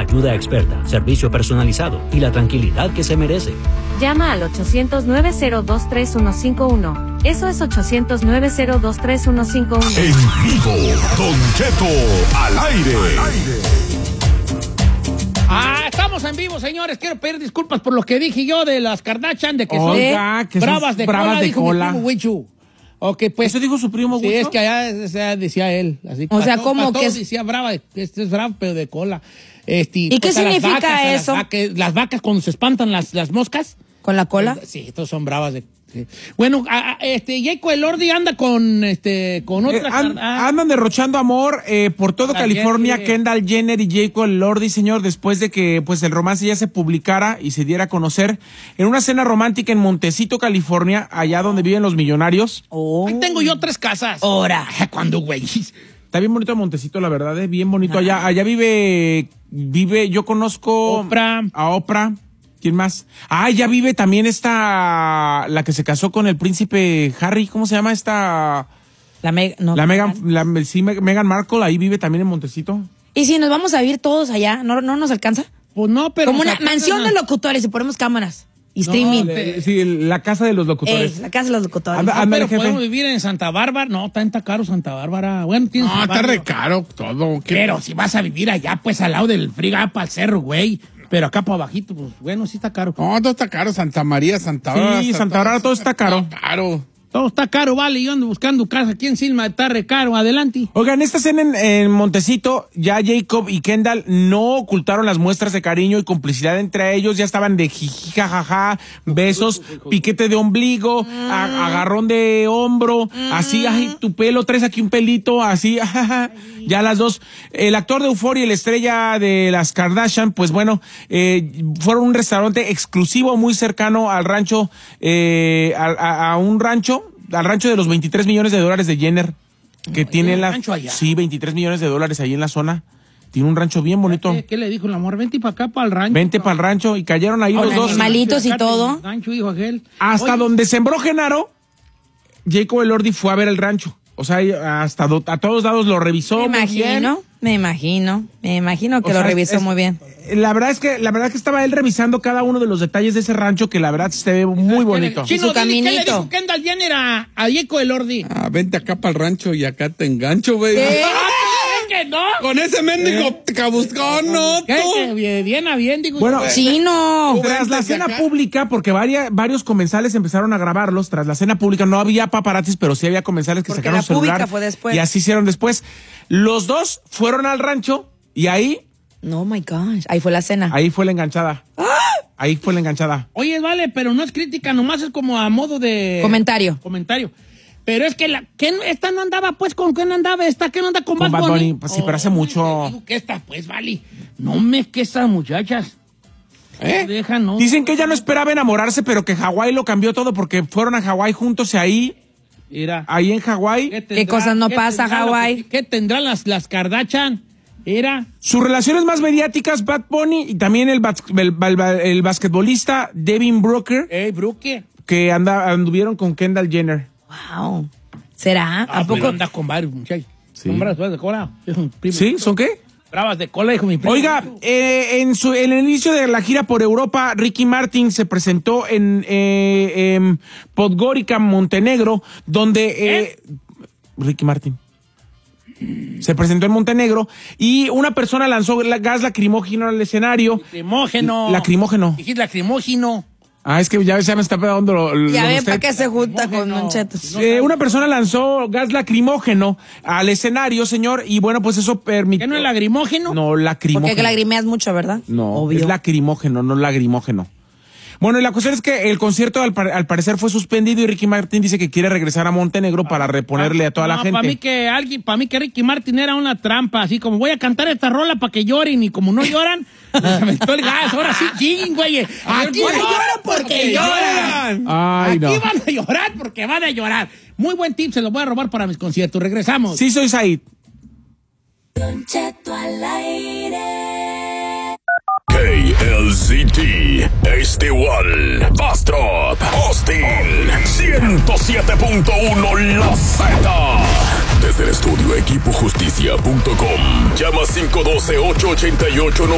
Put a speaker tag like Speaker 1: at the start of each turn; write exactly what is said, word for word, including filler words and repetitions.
Speaker 1: ayuda experta, servicio personalizado y la tranquilidad que se merece.
Speaker 2: Llama al ochocientos, nueve cero dos, tres uno cinco uno. Eso es ochocientos, nueve cero dos, tres uno cinco uno.
Speaker 3: En vivo, Don Cheto al aire. Al aire.
Speaker 4: Ah, estamos en vivo, señores. Quiero pedir disculpas por lo que dije yo de las Kardashian, de que
Speaker 5: Oiga,
Speaker 4: son
Speaker 5: que son
Speaker 4: bravas de
Speaker 5: bravas
Speaker 4: cola,
Speaker 5: de
Speaker 4: dijo
Speaker 5: cola.
Speaker 4: mi primo Wichu. Ok, pues.
Speaker 5: ¿Eso dijo su primo
Speaker 4: Sí,
Speaker 5: Wichu?
Speaker 4: es que allá o sea, decía él. Así,
Speaker 6: O sea,
Speaker 4: para
Speaker 6: ¿cómo
Speaker 4: para
Speaker 6: que
Speaker 4: todos
Speaker 6: es?
Speaker 4: decía brava, este es bravo, pero de cola. Este,
Speaker 6: ¿Y qué
Speaker 4: pues, a las
Speaker 6: significa
Speaker 4: vacas, a
Speaker 6: eso?
Speaker 4: Las vacas, las vacas cuando se espantan las, las moscas.
Speaker 6: ¿Con la cola?
Speaker 4: Sí, todos son bravas de... Sí. Bueno, a, a, este, Jacob Elordi anda con, este, con
Speaker 5: Eh,
Speaker 4: otra...
Speaker 5: an-
Speaker 4: ah,
Speaker 5: andan derrochando amor eh, por todo
Speaker 4: Kendall
Speaker 5: California,
Speaker 4: Jenner.
Speaker 5: Kendall Jenner y Jacob Elordi, señor, después de que pues el romance ya se publicara y se diera a conocer en una cena romántica en Montecito, California, allá donde viven los millonarios.
Speaker 6: Oh.
Speaker 4: ahí tengo yo tres casas.
Speaker 6: Ahora.
Speaker 4: ¿Cuándo, güey?
Speaker 5: Está bien bonito Montecito, la verdad, es bien bonito. Allá, allá vive, vive, yo conozco
Speaker 4: Oprah.
Speaker 5: a Oprah. ¿Quién más? Ah, ya vive también esta, la que se casó con el príncipe Harry, ¿cómo se llama esta?
Speaker 6: La, Meg no,
Speaker 5: La Meghan, la, sí, Meghan Markle, ahí vive también en Montecito.
Speaker 6: ¿Y si nos vamos a vivir todos allá? ¿No, no nos alcanza?
Speaker 4: Pues no, pero...
Speaker 6: Como
Speaker 4: o sea,
Speaker 6: una mansión de locutores y ponemos cámaras y streaming.
Speaker 4: No,
Speaker 5: Eh, Sí, la casa de los locutores.
Speaker 6: Ey, la casa de los locutores.
Speaker 5: Anda,
Speaker 4: No,
Speaker 5: ándale,
Speaker 4: pero
Speaker 5: jefe.
Speaker 4: podemos vivir en Santa Bárbara. No, está tan caro Santa Bárbara. Bueno, tienes
Speaker 7: No,
Speaker 4: un
Speaker 7: está
Speaker 4: barrio.
Speaker 7: re caro todo. ¿Qué?
Speaker 4: Pero si vas a vivir allá, pues al lado del friga, para el cerro, güey. Pero acá para abajito, pues bueno, sí está caro.
Speaker 7: No, todo está caro. Santa María, Santa Bárbara.
Speaker 5: Sí, Santa Bárbara, todo está caro.
Speaker 7: Caro.
Speaker 4: Todo está caro, vale. Yo ando buscando casa aquí en Silma, está re caro. Adelante.
Speaker 5: Oigan, esta cena en, en Montecito, ya Jacob y Kendall no ocultaron las muestras de cariño y complicidad entre ellos, ya estaban de jiji, jajaja, besos, piquete de ombligo, a- agarrón de hombro, así, ay, tu pelo, traes aquí un pelito, así, jajaja, ya las dos. El actor de Euphoria y la estrella de las Kardashian, pues bueno, eh, fueron a un restaurante exclusivo muy cercano al rancho, eh, a, a- a un rancho, al rancho de los veintitrés millones de dólares de Jenner, que tiene
Speaker 4: ¿tiene
Speaker 5: la...
Speaker 4: un rancho allá?
Speaker 5: Sí, veintitrés millones de dólares ahí en la zona. Tiene un rancho bien bonito.
Speaker 4: ¿Qué, qué le dijo el amor? Vente para acá, para el rancho.
Speaker 5: Vente para el rancho y cayeron ahí
Speaker 6: Con
Speaker 5: los dos.
Speaker 6: animalitos y todo.
Speaker 4: Rancho, hijo aquel.
Speaker 5: Hasta
Speaker 4: Oye,
Speaker 5: donde sembró Genaro, Jacob Elordi fue a ver el rancho. O sea, hasta do- a todos lados lo revisó.
Speaker 6: Me
Speaker 5: muy bien.
Speaker 6: imagino, me imagino, me imagino que
Speaker 5: O
Speaker 6: lo
Speaker 5: sea,
Speaker 6: revisó
Speaker 5: es-
Speaker 6: muy bien.
Speaker 5: La verdad es que la verdad que estaba él revisando cada uno de los detalles de ese rancho que la verdad se ve muy bonito.
Speaker 4: Chino,
Speaker 6: Su
Speaker 4: dile, ¿qué le
Speaker 6: caminito.
Speaker 4: dijo Kendall Jenner a, a Jacob Elordi?
Speaker 7: Ah, vente acá para el rancho y acá te engancho, güey.
Speaker 4: ¡Ah, que no!
Speaker 7: Con ese mendigo cabuscón, no,
Speaker 4: ¿Qué?
Speaker 7: tú.
Speaker 4: Que bien, bien a bien, digo.
Speaker 5: Bueno,
Speaker 4: yo.
Speaker 6: Chino.
Speaker 5: Tras la
Speaker 7: Vente
Speaker 5: cena
Speaker 7: acá.
Speaker 5: pública, porque varia- varios comensales empezaron a grabarlos, tras la cena pública no había paparazzis, pero sí había comensales que
Speaker 6: Porque
Speaker 5: sacaron
Speaker 6: la
Speaker 5: su celular.
Speaker 6: pública fue después.
Speaker 5: Y así hicieron después. Los dos fueron al rancho y ahí,
Speaker 6: No, my gosh. Ahí fue la cena.
Speaker 5: ahí fue la enganchada. Ahí fue la enganchada.
Speaker 4: Oye, vale, pero no es crítica, nomás es como a modo de...
Speaker 6: Comentario.
Speaker 4: Comentario. Pero es que la, ¿quién, esta no andaba, pues, ¿con quién andaba? ¿Esta que no anda con,
Speaker 5: Con
Speaker 4: Bad
Speaker 5: Bad
Speaker 4: Bunny?
Speaker 5: Bunny, pues sí, pero hace mucho.
Speaker 4: Digo que esta, pues, vale. No me que estas muchachas.
Speaker 5: ¿Eh?
Speaker 4: No dejan, no.
Speaker 5: Dicen que ella no esperaba enamorarse, pero que Hawái lo cambió todo porque fueron a Hawái juntos y ahí,
Speaker 4: Mira.
Speaker 5: ahí en Hawái.
Speaker 4: tendrá-
Speaker 6: cosas no
Speaker 4: qué
Speaker 6: pasa,
Speaker 4: tendrá lo
Speaker 6: Hawái?
Speaker 4: que- ¿Qué tendrán las, las Kardashian? Era...
Speaker 5: Sus relaciones más mediáticas, Bad Bunny y también el, bas- el, el- el basquetbolista Devin Booker,
Speaker 4: Ey, Brooke.
Speaker 5: que anda, anduvieron con Kendall Jenner.
Speaker 6: Wow. ¿Será?
Speaker 4: ¿A
Speaker 6: ¿A
Speaker 4: poco?
Speaker 6: poco?
Speaker 4: Andas con varios muchachos.
Speaker 5: Sí.
Speaker 4: Son bravas de cola. Es un primo.
Speaker 5: ¿Sí? ¿Son qué?
Speaker 4: Bravas de cola, dijo mi primo.
Speaker 5: Oiga, eh, en, su, en el inicio de la gira por Europa, Ricky Martin se presentó en, eh, en Podgorica, Montenegro, donde... Eh, Ricky Martin. Se presentó en Montenegro y una persona lanzó la- gas lacrimógeno al escenario.
Speaker 4: Lacrimógeno.
Speaker 5: Lacrimógeno.
Speaker 4: Dijiste lacrimógeno.
Speaker 5: Ah, es que ya, ya me está pegando lo, lo
Speaker 6: Ya
Speaker 5: de
Speaker 6: ve
Speaker 5: usted.
Speaker 6: para qué se junta con
Speaker 4: No,
Speaker 6: Manchetos.
Speaker 4: no.
Speaker 5: Eh, una persona lanzó gas lacrimógeno al escenario, señor, y bueno, pues eso permitió...
Speaker 4: ¿Qué no es lacrimógeno?
Speaker 5: No, lacrimógeno.
Speaker 6: Porque lagrimeas mucho, ¿verdad?
Speaker 5: No,
Speaker 6: Obvio.
Speaker 5: es lacrimógeno, no lagrimógeno. Bueno, y la cuestión es que el concierto al, par- al parecer fue suspendido y Ricky Martin dice que quiere regresar a Montenegro para reponerle a toda la gente.
Speaker 4: Para mí que alguien, para mí que Ricky Martin era una trampa, así como voy a cantar esta rola para que lloren y como no lloran, se aventó el gas. Ahora sí, ching, güey. Aquí no lloran porque lloran.
Speaker 5: Ay,
Speaker 4: Aquí
Speaker 5: no.
Speaker 4: van a llorar porque van a llorar. Muy buen tip, se lo voy a robar para mis conciertos. Regresamos.
Speaker 5: Sí, soy Said.
Speaker 8: Don Cheto al aire.
Speaker 3: K L Z T, Este igual, Bastrop, Austin, ciento siete punto uno La Z. Desde el estudio equipo justicia punto com. Llama cinco uno dos, ocho ocho ocho,